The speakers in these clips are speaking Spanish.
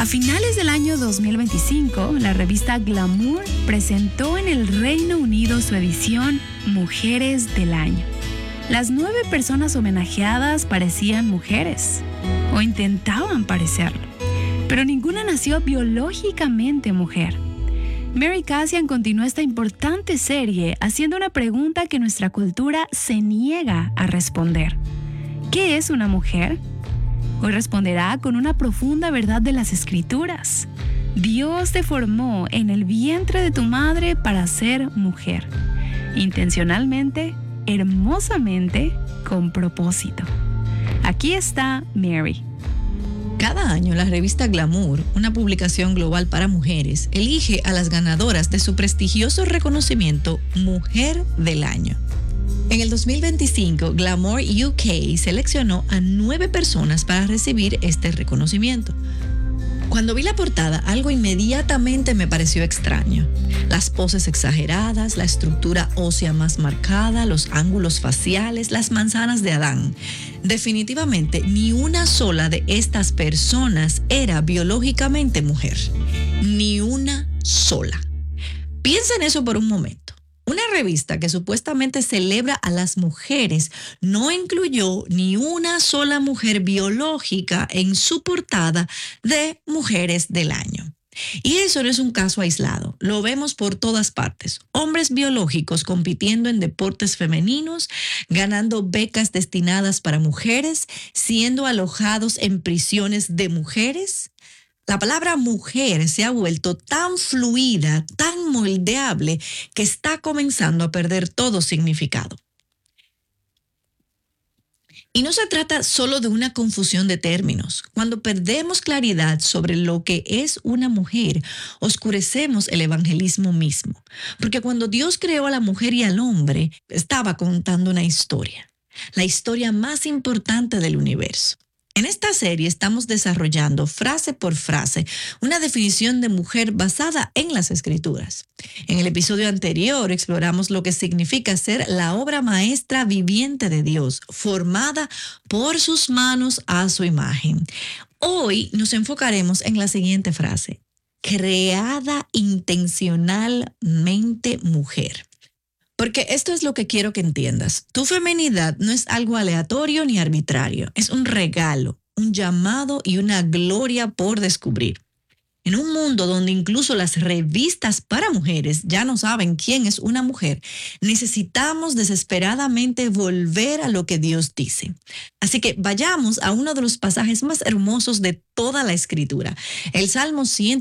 finales del año 2025, la revista Glamour presentó en el Reino Unido su edición Mujeres del Año. Las 9 personas homenajeadas parecían mujeres, o intentaban parecerlo, pero ninguna nació biológicamente mujer. Mary Kasian continuó esta importante serie haciendo una pregunta que nuestra cultura se niega a responder. ¿Qué es una mujer? Hoy responderá con una profunda verdad de las Escrituras. Dios te formó en el vientre de tu madre para ser mujer. Intencionalmente, hermosamente, con propósito. Aquí está Mary. Cada año la revista Glamour, una publicación global para mujeres, elige a las ganadoras de su prestigioso reconocimiento Mujer del Año. En el 2025, Glamour UK seleccionó a 9 personas para recibir este reconocimiento. Cuando vi la portada, algo inmediatamente me pareció extraño. Las poses exageradas, la estructura ósea más marcada, los ángulos faciales, las manzanas de Adán. Definitivamente, ni una sola de estas personas era biológicamente mujer. Ni una sola. Piensa en eso por un momento. Una revista que supuestamente celebra a las mujeres no incluyó ni una sola mujer biológica en su portada de Mujeres del Año. Y eso no es un caso aislado, lo vemos por todas partes. Hombres biológicos compitiendo en deportes femeninos, ganando becas destinadas para mujeres, siendo alojados en prisiones de mujeres. La palabra mujer se ha vuelto tan fluida, tan moldeable, que está comenzando a perder todo significado. Y no se trata solo de una confusión de términos. Cuando perdemos claridad sobre lo que es una mujer, oscurecemos el evangelismo mismo. Porque cuando Dios creó a la mujer y al hombre, estaba contando una historia, la historia más importante del universo. En esta serie estamos desarrollando frase por frase una definición de mujer basada en las Escrituras. En el episodio anterior exploramos lo que significa ser la obra maestra viviente de Dios, formada por sus manos a su imagen. Hoy nos enfocaremos en la siguiente frase: creada intencionalmente mujer. Porque esto es lo que quiero que entiendas. Tu feminidad no es algo aleatorio ni arbitrario. Es un regalo, un llamado y una gloria por descubrir. En un mundo donde incluso las revistas para mujeres ya no saben quién es una mujer, necesitamos desesperadamente volver a lo que Dios dice. Así que vayamos a uno de los pasajes más hermosos de toda la Escritura, el Salmo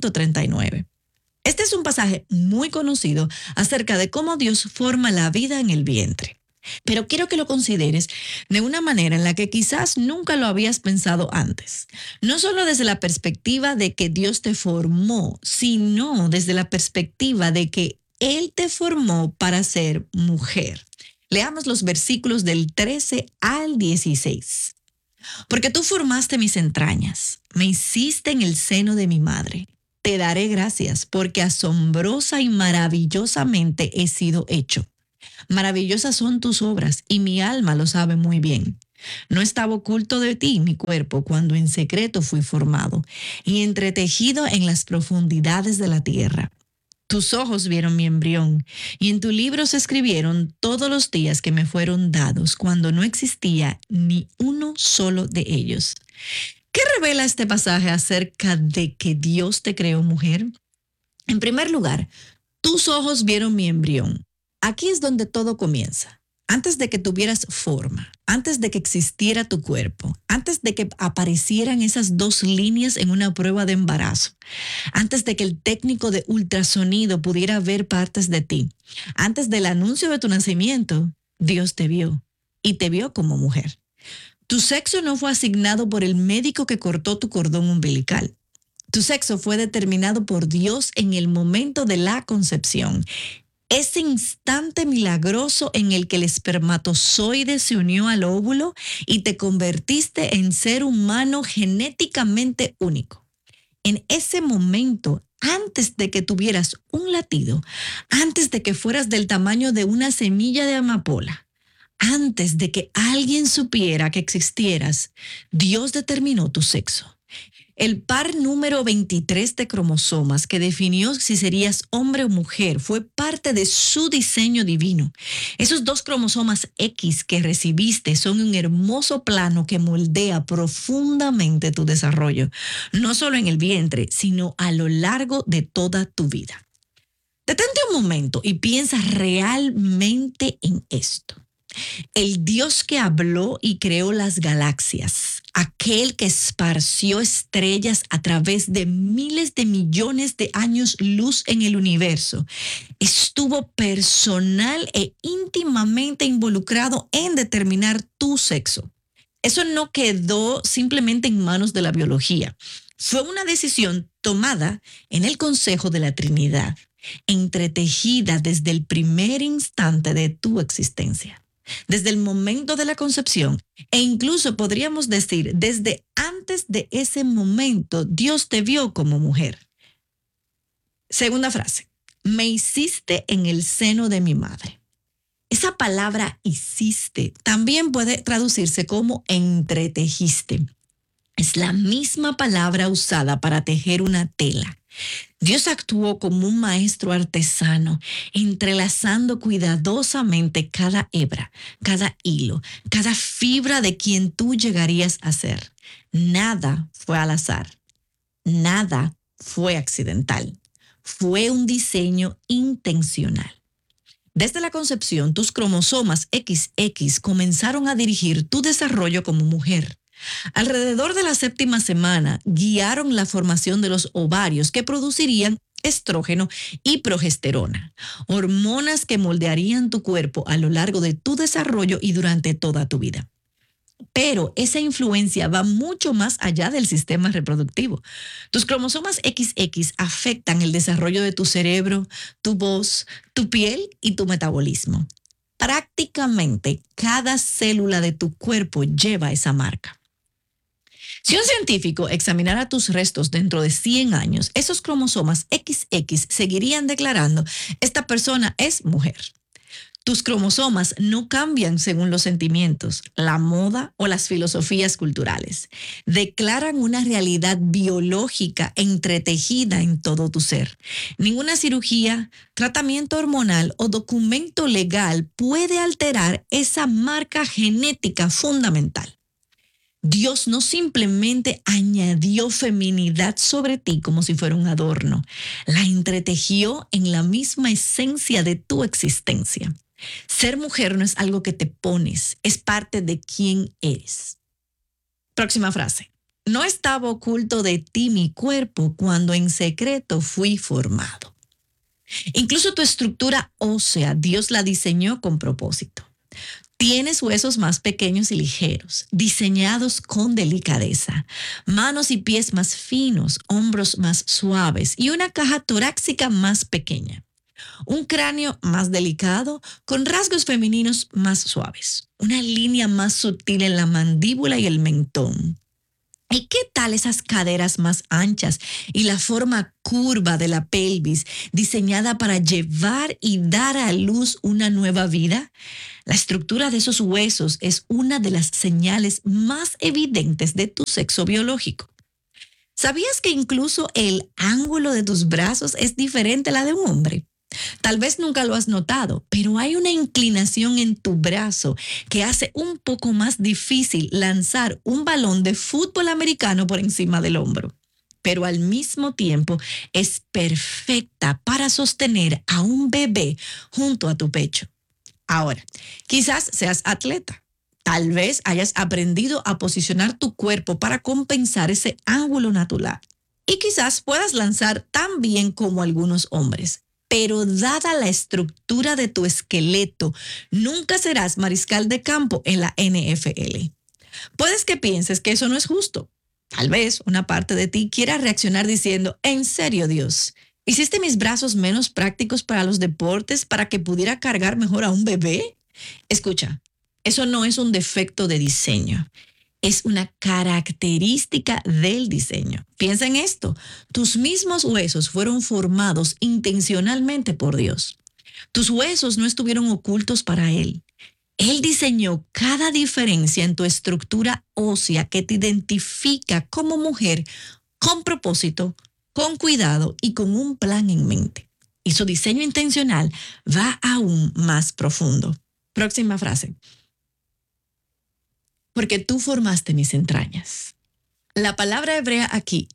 139. Este es un pasaje muy conocido acerca de cómo Dios forma la vida en el vientre. Pero quiero que lo consideres de una manera en la que quizás nunca lo habías pensado antes. No solo desde la perspectiva de que Dios te formó, sino desde la perspectiva de que Él te formó para ser mujer. Leamos los versículos del 13 al 16. Porque tú formaste mis entrañas, me hiciste en el seno de mi madre. Te daré gracias porque asombrosa y maravillosamente he sido hecho. Maravillosas son tus obras y mi alma lo sabe muy bien. No estaba oculto de ti mi cuerpo cuando en secreto fui formado y entretejido en las profundidades de la tierra. Tus ojos vieron mi embrión y en tu libro se escribieron todos los días que me fueron dados cuando no existía ni uno solo de ellos. ¿Qué revela este pasaje acerca de que Dios te creó mujer? En primer lugar, tus ojos vieron mi embrión. Aquí es donde todo comienza. Antes de que tuvieras forma, antes de que existiera tu cuerpo, antes de que aparecieran esas 2 líneas en una prueba de embarazo, antes de que el técnico de ultrasonido pudiera ver partes de ti, antes del anuncio de tu nacimiento, Dios te vio y te vio como mujer. Tu sexo no fue asignado por el médico que cortó tu cordón umbilical. Tu sexo fue determinado por Dios en el momento de la concepción. Ese instante milagroso en el que el espermatozoide se unió al óvulo y te convertiste en ser humano genéticamente único. En ese momento, antes de que tuvieras un latido, antes de que fueras del tamaño de una semilla de amapola, antes de que alguien supiera que existieras, Dios determinó tu sexo. El par número 23 de cromosomas que definió si serías hombre o mujer fue parte de su diseño divino. Esos 2 cromosomas X que recibiste son un hermoso plano que moldea profundamente tu desarrollo, no solo en el vientre, sino a lo largo de toda tu vida. Detente un momento y piensa realmente en esto. El Dios que habló y creó las galaxias, aquel que esparció estrellas a través de miles de millones de años luz en el universo, estuvo personal e íntimamente involucrado en determinar tu sexo. Eso no quedó simplemente en manos de la biología. Fue una decisión tomada en el Consejo de la Trinidad, entretejida desde el primer instante de tu existencia. Desde el momento de la concepción, e incluso podríamos decir, desde antes de ese momento, Dios te vio como mujer. Segunda frase, me hiciste en el seno de mi madre. Esa palabra hiciste también puede traducirse como entretejiste. Es la misma palabra usada para tejer una tela. Dios actuó como un maestro artesano, entrelazando cuidadosamente cada hebra, cada hilo, cada fibra de quien tú llegarías a ser. Nada fue al azar. Nada fue accidental. Fue un diseño intencional. Desde la concepción, tus cromosomas XX comenzaron a dirigir tu desarrollo como mujer. Alrededor de la 7ª semana, guiaron la formación de los ovarios que producirían estrógeno y progesterona, hormonas que moldearían tu cuerpo a lo largo de tu desarrollo y durante toda tu vida. Pero esa influencia va mucho más allá del sistema reproductivo. Tus cromosomas XX afectan el desarrollo de tu cerebro, tu voz, tu piel y tu metabolismo. Prácticamente cada célula de tu cuerpo lleva esa marca. Si un científico examinara tus restos dentro de 100 años, esos cromosomas XX seguirían declarando, esta persona es mujer. Tus cromosomas no cambian según los sentimientos, la moda o las filosofías culturales. Declaran una realidad biológica entretejida en todo tu ser. Ninguna cirugía, tratamiento hormonal o documento legal puede alterar esa marca genética fundamental. Dios no simplemente añadió feminidad sobre ti como si fuera un adorno, la entretejió en la misma esencia de tu existencia. Ser mujer no es algo que te pones, es parte de quién eres. Próxima frase. No estaba oculto de ti mi cuerpo cuando en secreto fui formado. Incluso tu estructura ósea, Dios la diseñó con propósito. Tienes huesos más pequeños y ligeros, diseñados con delicadeza, manos y pies más finos, hombros más suaves y una caja torácica más pequeña. Un cráneo más delicado con rasgos femeninos más suaves. Una línea más sutil en la mandíbula y el mentón. ¿Y qué tal esas caderas más anchas y la forma curva de la pelvis diseñada para llevar y dar a luz una nueva vida? La estructura de esos huesos es una de las señales más evidentes de tu sexo biológico. ¿Sabías que incluso el ángulo de tus brazos es diferente a la de un hombre? Tal vez nunca lo has notado, pero hay una inclinación en tu brazo que hace un poco más difícil lanzar un balón de fútbol americano por encima del hombro. Pero al mismo tiempo es perfecta para sostener a un bebé junto a tu pecho. Ahora, quizás seas atleta. Tal vez hayas aprendido a posicionar tu cuerpo para compensar ese ángulo natural. Y quizás puedas lanzar tan bien como algunos hombres. Pero dada la estructura de tu esqueleto, nunca serás mariscal de campo en la NFL. Puedes que pienses que eso no es justo. Tal vez una parte de ti quiera reaccionar diciendo, ¿en serio, Dios? ¿Hiciste mis brazos menos prácticos para los deportes para que pudiera cargar mejor a un bebé? Escucha, eso no es un defecto de diseño. Es una característica del diseño. Piensa en esto. Tus mismos huesos fueron formados intencionalmente por Dios. Tus huesos no estuvieron ocultos para Él. Él diseñó cada diferencia en tu estructura ósea que te identifica como mujer con propósito, con cuidado y con un plan en mente. Y su diseño intencional va aún más profundo. Próxima frase. Porque tú formaste mis entrañas. La palabra hebrea aquí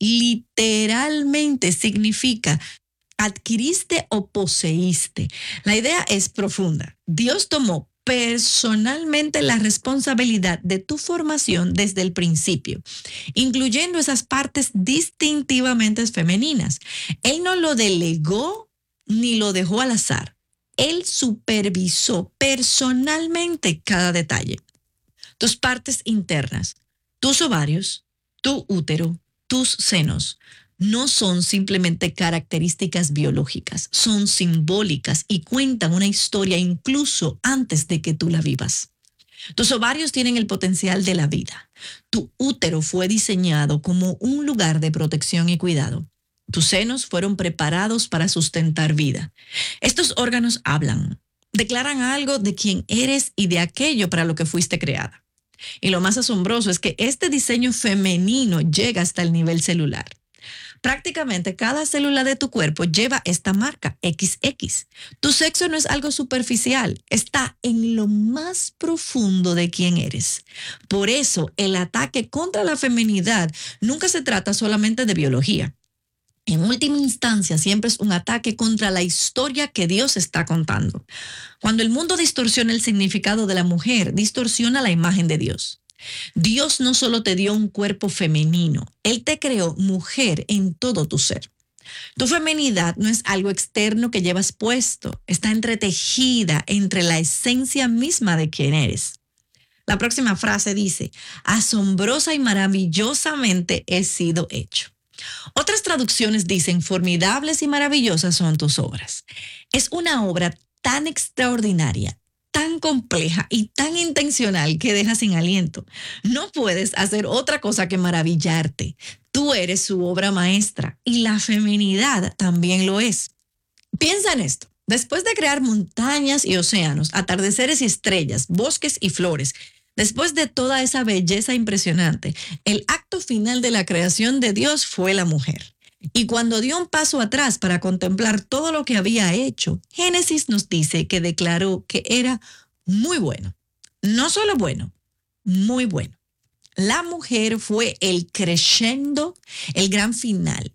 literalmente significa adquiriste o poseíste. La idea es profunda. Dios tomó personalmente la responsabilidad de tu formación desde el principio, incluyendo esas partes distintivamente femeninas. Él no lo delegó ni lo dejó al azar. Él supervisó personalmente cada detalle. Tus partes internas, tus ovarios, tu útero, tus senos, no son simplemente características biológicas, son simbólicas y cuentan una historia incluso antes de que tú la vivas. Tus ovarios tienen el potencial de la vida. Tu útero fue diseñado como un lugar de protección y cuidado. Tus senos fueron preparados para sustentar vida. Estos órganos hablan, declaran algo de quién eres y de aquello para lo que fuiste creada. Y lo más asombroso es que este diseño femenino llega hasta el nivel celular. Prácticamente cada célula de tu cuerpo lleva esta marca XX. Tu sexo no es algo superficial, está en lo más profundo de quién eres. Por eso, el ataque contra la feminidad nunca se trata solamente de biología. En última instancia, siempre es un ataque contra la historia que Dios está contando. Cuando el mundo distorsiona el significado de la mujer, distorsiona la imagen de Dios. Dios no solo te dio un cuerpo femenino, Él te creó mujer en todo tu ser. Tu feminidad no es algo externo que llevas puesto, está entretejida entre la esencia misma de quién eres. La próxima frase dice, asombrosa y maravillosamente he sido hecho. Otras traducciones dicen, formidables y maravillosas son tus obras. Es una obra tan extraordinaria, tan compleja y tan intencional que deja sin aliento. No puedes hacer otra cosa que maravillarte. Tú eres su obra maestra y la feminidad también lo es. Piensa en esto. Después de crear montañas y océanos, atardeceres y estrellas, bosques y flores, después de toda esa belleza impresionante, el acto final de la creación de Dios fue la mujer. Y cuando dio un paso atrás para contemplar todo lo que había hecho, Génesis nos dice que declaró que era muy bueno. No solo bueno, muy bueno. La mujer fue el crescendo, el gran final.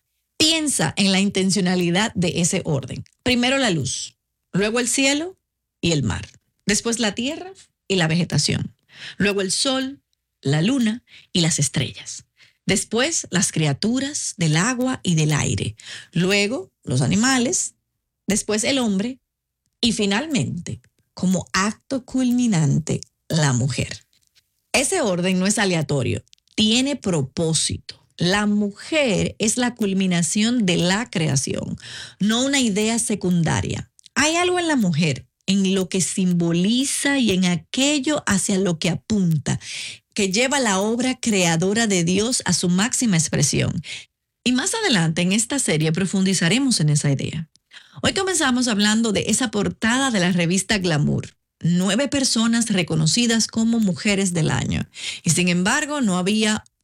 Piensa en la intencionalidad de ese orden. Primero la luz, luego el cielo y el mar. Después la tierra y la vegetación. Luego el sol, la luna y las estrellas. Después las criaturas del agua y del aire. Luego los animales. Después el hombre. Y finalmente, como acto culminante, la mujer. Ese orden no es aleatorio, tiene propósito. La mujer es la culminación de la creación, no una idea secundaria. Hay algo en la mujer, en lo que simboliza y en aquello hacia lo que apunta, que lleva la obra creadora de Dios a su máxima expresión. Y más adelante en esta serie profundizaremos en esa idea. Hoy comenzamos hablando de esa portada de la revista Glamour. 9 personas reconocidas como mujeres del año. Y sin embargo, no había